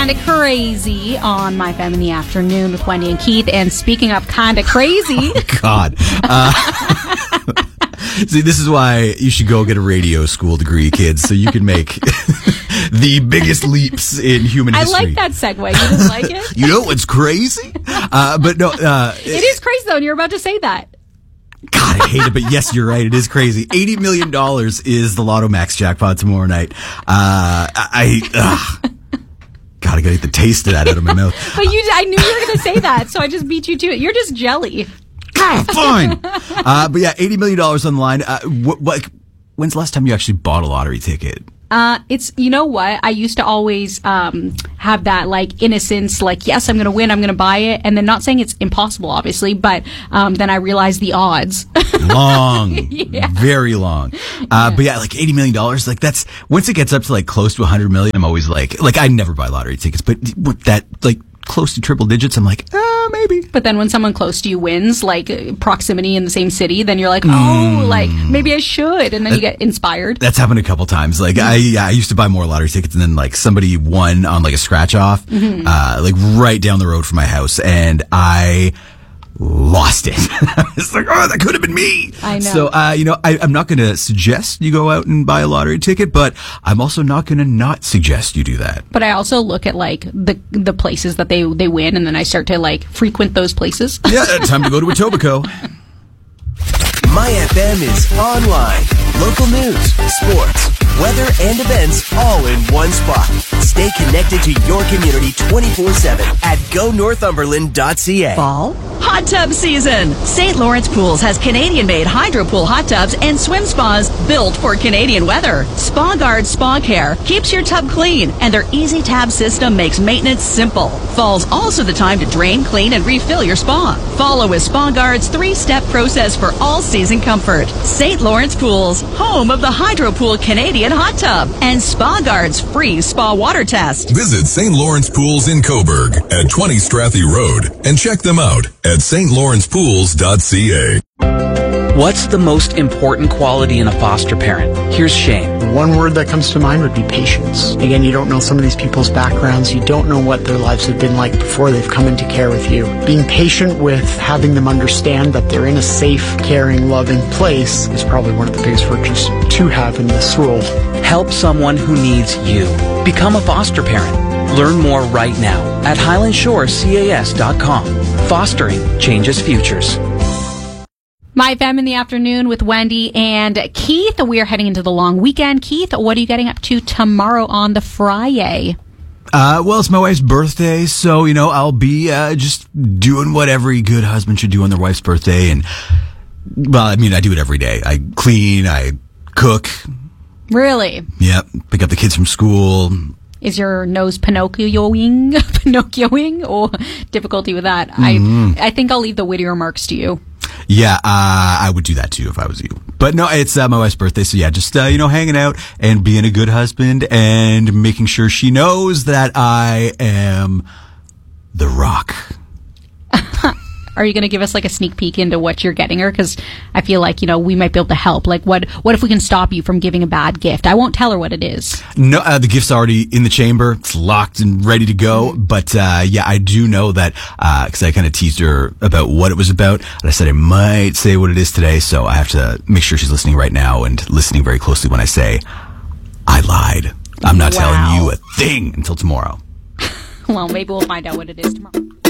Kinda Crazy on My Fam in the Afternoon with Wendy and Keith. And speaking of kinda crazy... Oh, God. See, this is why you should go get a radio school degree, kids, so you can make the biggest leaps in human history. I like that segue. You just like it? You know what's crazy? But no... it is crazy, though, and you're about to say that. God, I hate it, but yes, you're right. It is crazy. $80 million is the Lotto Max jackpot tomorrow night. God, I gotta get the taste of that out of my mouth. But I knew you were going to say that, so I just beat you to it. You're just jelly. Fine. But yeah, $80 million on the line. When's the last time you actually bought a lottery ticket? It's, you know what? I used to always, have that, like, innocence, like, yes, I'm going to win, I'm going to buy it. And then not saying it's impossible, obviously, but, then I realized the odds. Long. Yeah. Very long. But yeah, like $80 million, like that's, once it gets up to like close to 100 million, I'm always like I never buy lottery tickets, but with that, like, close to triple digits, I'm like, maybe. But then when someone close to you wins, like proximity in the same city, then you're like, like maybe I should, and then you get inspired. That's happened a couple times. Like I used to buy more lottery tickets, and then like somebody won on like a scratch off, like right down the road from my house, and I lost it. It's like, that could have been me. I know. So, I'm not going to suggest you go out and buy a lottery ticket, but I'm also not going to not suggest you do that. But I also look at like the places that they win, and then I start to like frequent those places. Yeah, time to go to Etobicoke. My FM is online. Local news, sports, weather, and events all in one spot. Stay connected to your community 24/7 at GoNorthumberland.ca. Fall? Hot tub season! St. Lawrence Pools has Canadian-made hydro-pool hot tubs and swim spas built for Canadian weather. Spa Guard Spa Care keeps your tub clean, and their easy tab system makes maintenance simple. Fall's also the time to drain, clean, and refill your spa. Follow with Spa Guard's 3-step process for all season comfort. St. Lawrence Pools, home of the Hydro Pool Canadian hot tub, and Spa Guard's free spa water test. Visit St. Lawrence Pools in Coburg at 20 Strathy Road and check them out at stlawrencepools.ca. What's the most important quality in a foster parent? Here's Shane. One word that comes to mind would be patience. Again, you don't know some of these people's backgrounds. You don't know what their lives have been like before they've come into care with you. Being patient with having them understand that they're in a safe, caring, loving place is probably one of the biggest virtues to have in this role. Help someone who needs you. Become a foster parent. Learn more right now at HighlandShoreCAS.com. Fostering changes futures. My Fam in the Afternoon with Wendy and Keith. We are heading into the long weekend. Keith, what are you getting up to tomorrow on the Friday? Well, it's my wife's birthday, so, I'll be just doing what every good husband should do on their wife's birthday. And, well, I mean, I do it every day. I clean, I cook. Really? Yep. Pick up the kids from school. Is your nose Pinocchioing, or difficulty with that? I think I'll leave the witty remarks to you. Yeah, I would do that too if I was you. But no, it's my wife's birthday, so yeah, just hanging out and being a good husband and making sure she knows that I am the Rock. Are you going to give us like a sneak peek into what you're getting her? Because I feel like, we might be able to help. Like, what if we can stop you from giving a bad gift? I won't tell her what it is. No, the gift's already in the chamber. It's locked and ready to go. But, yeah, I do know that, because I kind of teased her about what it was about. And I said I might say what it is today. So I have to make sure she's listening right now and listening very closely when I say, I lied. I'm not telling you a thing until tomorrow. Well, maybe we'll find out what it is tomorrow.